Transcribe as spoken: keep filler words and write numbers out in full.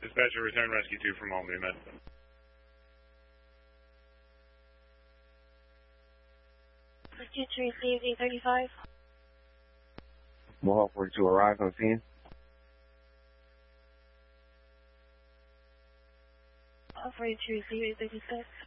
Dispatcher, return rescue two from Albany Med. Rescue two received eight thirty-five. Mohawk forty-two arrived on scene. forty-two received eight thirty-six.